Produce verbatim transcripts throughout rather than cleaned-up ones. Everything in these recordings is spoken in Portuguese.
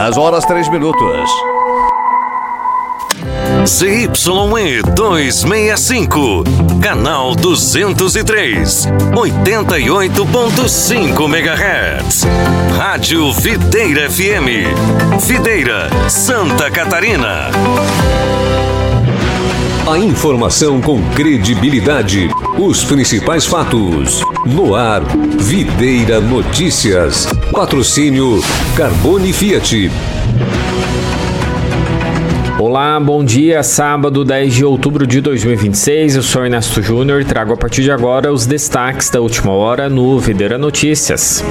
dez horas três minutos. Z Y E duzentos e sessenta e cinco, canal duzentos e três, oitenta e oito ponto cinco megahertz. Rádio Videira F M, Videira, Santa Catarina. A informação com credibilidade, os principais fatos. No ar, Videira Notícias. Patrocínio Carbone Fiat. Olá, bom dia, sábado dez de outubro de dois mil e vinte e seis, eu sou Ernesto Júnior e trago a partir de agora os destaques da última hora no Videira Notícias.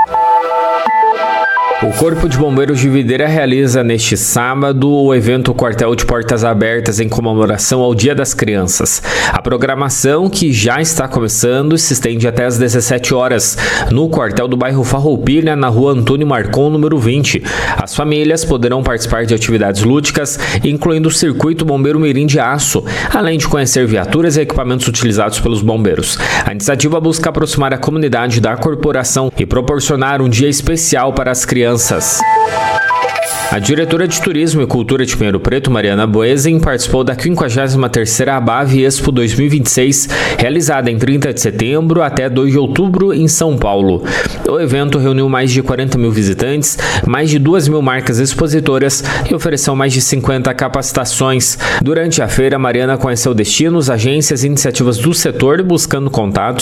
O Corpo de Bombeiros de Videira realiza neste sábado o evento Quartel de Portas Abertas em comemoração ao Dia das Crianças. A programação, que já está começando, se estende até às dezessete horas, no quartel do bairro Farroupilha, na rua Antônio Marcon, número vinte. As famílias poderão participar de atividades lúdicas, incluindo o Circuito Bombeiro Mirim de Aço, além de conhecer viaturas e equipamentos utilizados pelos bombeiros. A iniciativa busca aproximar a comunidade da corporação e proporcionar um dia especial para as crianças. A diretora de Turismo e Cultura de Pinheiro Preto, Mariana Boesen, participou da quinquagésima terceira Abave Expo dois mil e vinte e seis, realizada em trinta de setembro até dois de outubro em São Paulo. O evento reuniu mais de quarenta mil visitantes, mais de duas mil marcas expositoras e ofereceu mais de cinquenta capacitações. Durante a feira, Mariana conheceu destinos, agências e iniciativas do setor, buscando contatos